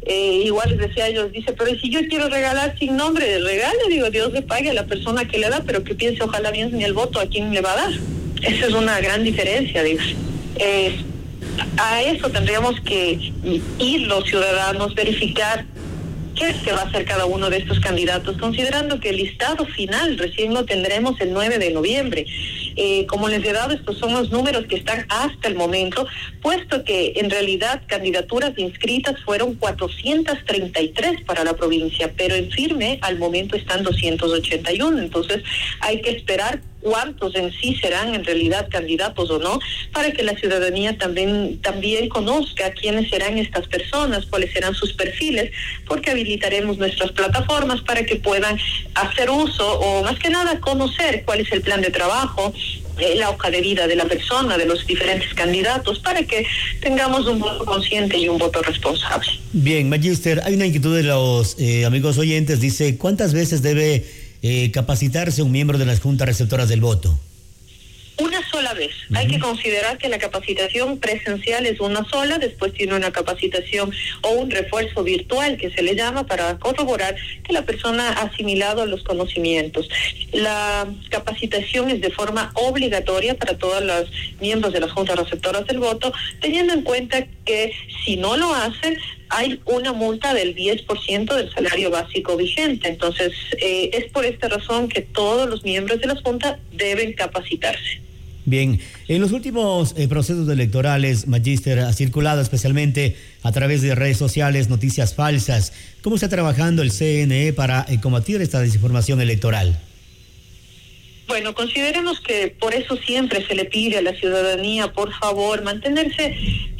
igual les decía a ellos, dice, pero si yo quiero regalar sin nombre, regale, digo, Dios le pague a la persona que le da, pero que piense ojalá bien ni el voto a quién le va a dar. Esa es una gran diferencia, digo. A eso tendríamos que ir los ciudadanos, verificar qué es que va a hacer cada uno de estos candidatos, considerando que el listado final recién lo tendremos el 9 de noviembre. Como les he dado, estos son los números que están hasta el momento, puesto que en realidad candidaturas inscritas fueron 433 para la provincia, pero en firme al momento están 281, entonces hay que esperar cuántos en sí serán en realidad candidatos o no, para que la ciudadanía también conozca quiénes serán estas personas, cuáles serán sus perfiles, porque habilitaremos nuestras plataformas para que puedan hacer uso o más que nada conocer cuál es el plan de trabajo, la hoja de vida de la persona, de los diferentes candidatos, para que tengamos un voto consciente y un voto responsable. Bien, Magíster, hay una inquietud de los amigos oyentes, dice, ¿cuántas veces debe capacitarse un miembro de las juntas receptoras del voto? Una sola vez. Hay que considerar que la capacitación presencial es una sola, después tiene una capacitación o un refuerzo virtual que se le llama para corroborar que la persona ha asimilado los conocimientos. La capacitación es de forma obligatoria para todos los miembros de las juntas receptoras del voto, teniendo en cuenta que si no lo hacen, hay una multa del 10% del salario básico vigente. Entonces, es por esta razón que todos los miembros de la Junta deben capacitarse. Bien, en los últimos procesos electorales, Magíster, ha circulado especialmente a través de redes sociales noticias falsas. ¿Cómo está trabajando el CNE para combatir esta desinformación electoral? Bueno, consideremos que por eso siempre se le pide a la ciudadanía, por favor, mantenerse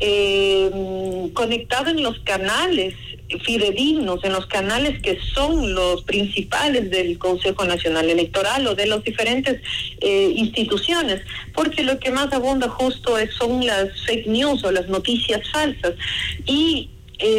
conectado en los canales fidedignos, en los canales que son los principales del Consejo Nacional Electoral o de las diferentes instituciones, porque lo que más abunda justo son las fake news o las noticias falsas. Y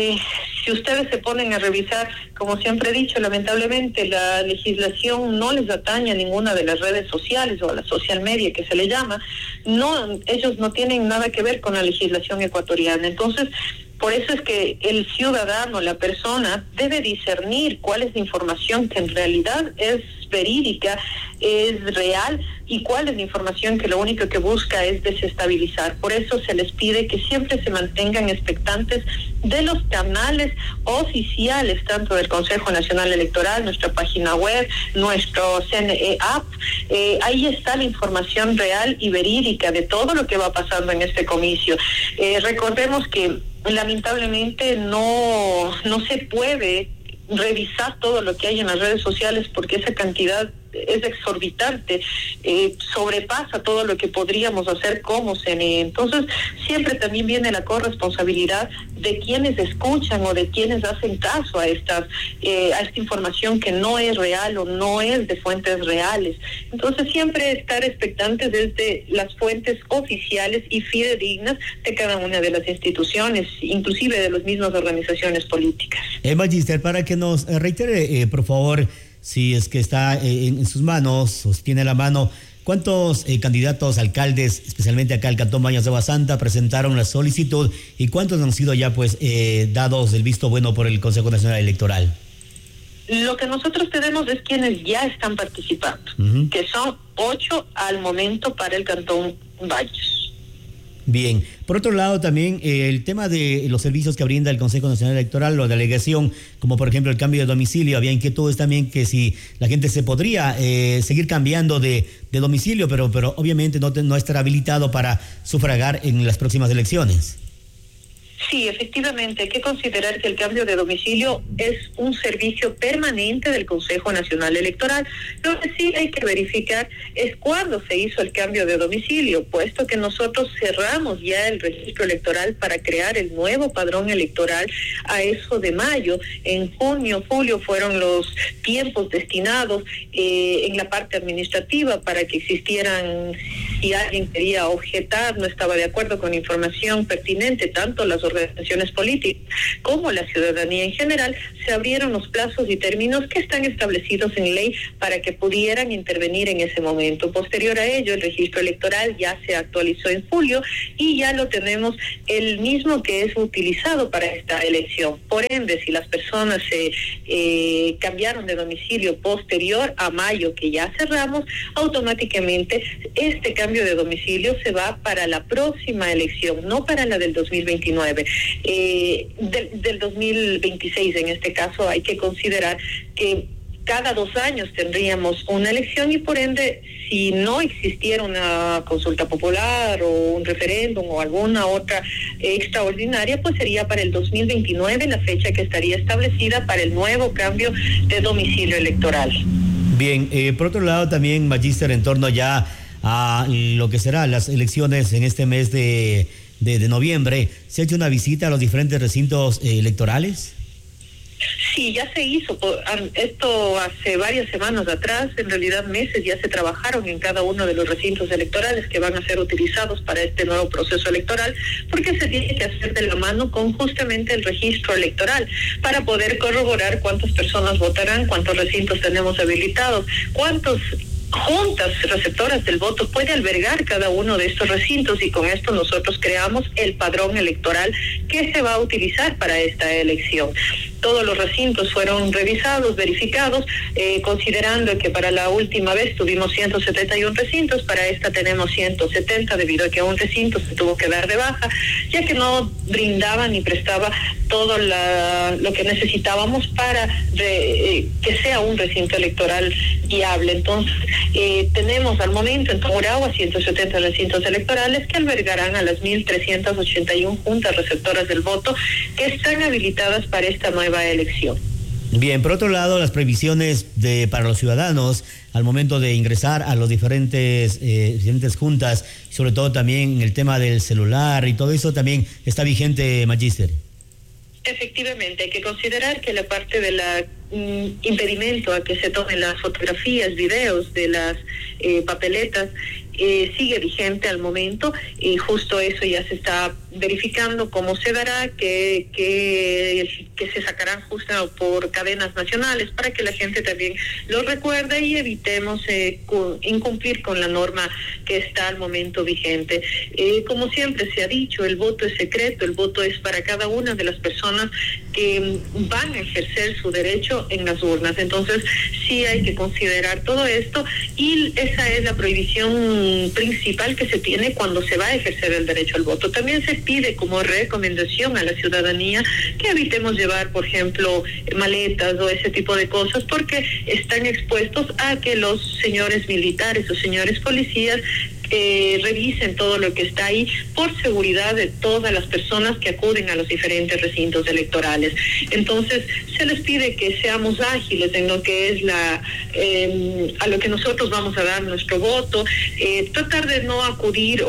si ustedes se ponen a revisar, como siempre he dicho, lamentablemente la legislación no les atañe a ninguna de las redes sociales o a la social media que se le llama, ellos no tienen nada que ver con la legislación ecuatoriana. Entonces, por eso es que el ciudadano, la persona, debe discernir cuál es la información que en realidad es verídica, es real, y cuál es la información que lo único que busca es desestabilizar. Por eso se les pide que siempre se mantengan expectantes de los canales oficiales, tanto del Consejo Nacional Electoral, nuestra página web, nuestro CNE App. Ahí está la información real y verídica de todo lo que va pasando en este comicio. Recordemos que lamentablemente no se puede revisar todo lo que hay en las redes sociales porque esa cantidad es exorbitante, sobrepasa todo lo que podríamos hacer como CNE. Entonces, siempre también viene la corresponsabilidad de quienes escuchan o de quienes hacen caso a esta información que no es real o no es de fuentes reales. Entonces, siempre estar expectantes desde las fuentes oficiales y fidedignas de cada una de las instituciones, inclusive de las mismas organizaciones políticas. Magíster, para que nos reitere, por favor, si es que está en sus manos o si tiene a la mano, ¿cuántos candidatos alcaldes, especialmente acá al Cantón Baños de Agua Santa, presentaron la solicitud y cuántos han sido ya dados el visto bueno por el Consejo Nacional Electoral? Lo que nosotros tenemos es quienes ya están participando, que son 8 al momento para el Cantón Baños. Bien, por otro lado también el tema de los servicios que brinda el Consejo Nacional Electoral o delegación, como por ejemplo el cambio de domicilio, había inquietudes también que si la gente se podría seguir cambiando de domicilio, pero obviamente no estará habilitado para sufragar en las próximas elecciones. Sí, efectivamente, hay que considerar que el cambio de domicilio es un servicio permanente del Consejo Nacional Electoral. Lo que sí hay que verificar es cuándo se hizo el cambio de domicilio, puesto que nosotros cerramos ya el registro electoral para crear el nuevo padrón electoral a eso de mayo. En junio, julio fueron los tiempos destinados en la parte administrativa para que existieran si alguien quería objetar, no estaba de acuerdo con información pertinente, tanto las organizaciones políticas como la ciudadanía en general, se abrieron los plazos y términos que están establecidos en ley para que pudieran intervenir en ese momento. Posterior a ello, el registro electoral ya se actualizó en julio y ya lo tenemos el mismo que es utilizado para esta elección. Por ende, si las personas se cambiaron de domicilio posterior a mayo, que ya cerramos, automáticamente este cambio de domicilio se va para la próxima elección, no para la del 2029. Del 2026, en este caso, hay que considerar que cada 2 años tendríamos una elección y por ende, si no existiera una consulta popular o un referéndum o alguna otra extraordinaria, pues sería para el 2029 la fecha que estaría establecida para el nuevo cambio de domicilio electoral. Bien, por otro lado también, Magíster, en torno ya a lo que serán las elecciones en este mes de noviembre, ¿se ha hecho una visita a los diferentes recintos electorales? Sí, ya se hizo. Esto hace varias semanas atrás, en realidad meses, ya se trabajaron en cada uno de los recintos electorales que van a ser utilizados para este nuevo proceso electoral, porque se tiene que hacer de la mano con justamente el registro electoral para poder corroborar cuántas personas votarán, cuántos recintos tenemos habilitados, cuántos juntas receptoras del voto puede albergar cada uno de estos recintos, y con esto nosotros creamos el padrón electoral que se va a utilizar para esta elección. Todos los recintos fueron revisados, verificados, considerando que para la última vez tuvimos 171 recintos, para esta tenemos 170 debido a que un recinto se tuvo que dar de baja, ya que no brindaba ni prestaba todo lo que necesitábamos para que sea un recinto electoral viable. Entonces, tenemos al momento en Tungurahua 170 recintos electorales que albergarán a las 1.381 juntas receptoras del voto que están habilitadas para esta nueva elección. Bien, por otro lado, las previsiones para los ciudadanos al momento de ingresar a los diferentes juntas, sobre todo también en el tema del celular y todo eso también está vigente, Magíster. Efectivamente, hay que considerar que la parte de la impedimento a que se tomen las fotografías, videos de las papeletas sigue vigente al momento, y justo eso ya se está verificando cómo se dará, que se sacarán justo por cadenas nacionales para que la gente también lo recuerde y evitemos incumplir con la norma que está al momento vigente. Como siempre se ha dicho, el voto es secreto, el voto es para cada una de las personas que van a ejercer su derecho en las urnas. Entonces sí hay que considerar todo esto, y esa es la prohibición principal que se tiene cuando se va a ejercer el derecho al voto. También se pide como recomendación a la ciudadanía que evitemos llevar, por ejemplo, maletas o ese tipo de cosas, porque están expuestos a que los señores militares o señores policías revisen todo lo que está ahí por seguridad de todas las personas que acuden a los diferentes recintos electorales. Entonces se les pide que seamos ágiles en lo que es a lo que nosotros vamos a dar nuestro voto, tratar de no acudir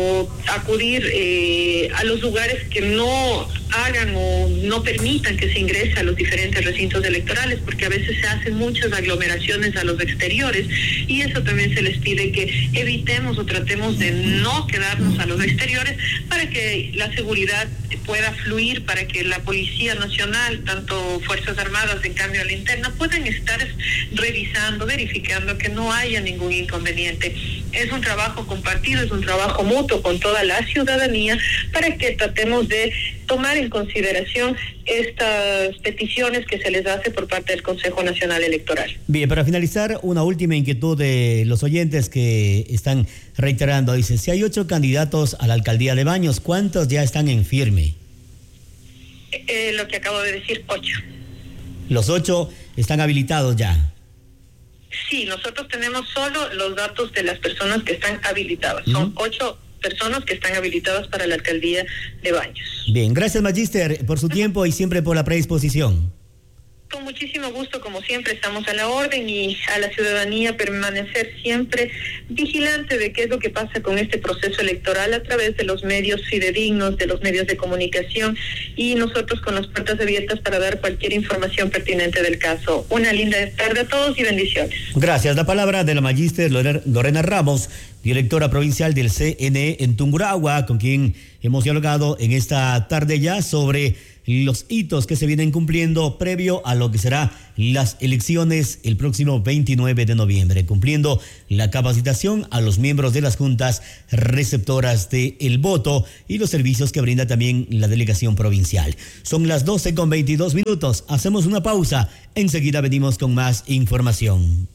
a los lugares que no hagan o no permitan que se ingrese a los diferentes recintos electorales, porque a veces se hacen muchas aglomeraciones a los exteriores, y eso también se les pide que evitemos o tratemos de no quedarnos a los exteriores para que la seguridad pueda fluir, para que la Policía Nacional, tanto Fuerzas Armadas, en cambio a la interna, puedan estar revisando, verificando que no haya ningún inconveniente. Es un trabajo compartido, es un trabajo mutuo con toda la ciudadanía para que tratemos de tomar en consideración estas peticiones que se les hace por parte del Consejo Nacional Electoral. Bien, para finalizar, una última inquietud de los oyentes que están reiterando. Dice, si hay 8 candidatos a la alcaldía de Baños, ¿cuántos ya están en firme? Lo que acabo de decir, 8. ¿Los 8 están habilitados ya? Sí, nosotros tenemos solo los datos de las personas que están habilitadas. Son 8 personas que están habilitadas para la alcaldía de Baños. Bien, gracias, Magíster, por su tiempo y siempre por la predisposición. Con muchísimo gusto, como siempre, estamos a la orden, y a la ciudadanía permanecer siempre vigilante de qué es lo que pasa con este proceso electoral a través de los medios fidedignos, de los medios de comunicación, y nosotros con las puertas abiertas para dar cualquier información pertinente del caso. Una linda tarde a todos y bendiciones. Gracias. La palabra de la Magíster Lorena Ramos, directora provincial del CNE en Tungurahua, con quien hemos dialogado en esta tarde ya sobre los hitos que se vienen cumpliendo previo a lo que será las elecciones el próximo 29 de noviembre, cumpliendo la capacitación a los miembros de las juntas receptoras del voto y los servicios que brinda también la delegación provincial. Son las 12:22. Hacemos una pausa. Enseguida venimos con más información.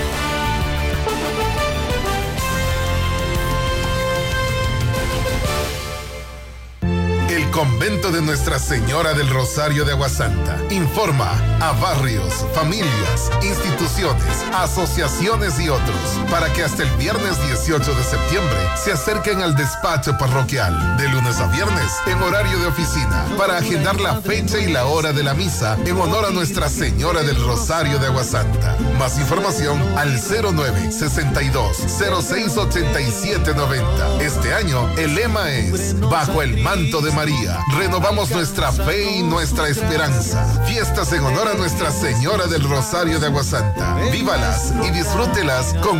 Convento de Nuestra Señora del Rosario de Aguasanta informa a barrios, familias, instituciones, asociaciones y otros para que hasta el viernes 18 de septiembre se acerquen al despacho parroquial de lunes a viernes en horario de oficina para agendar la fecha y la hora de la misa en honor a Nuestra Señora del Rosario de Aguasanta. Más información al 09-62-06-8790. Este año el lema es Bajo el manto de María. Renovamos nuestra fe y nuestra esperanza. Fiestas en honor a Nuestra Señora del Rosario de Aguasanta. Vívalas y disfrútelas con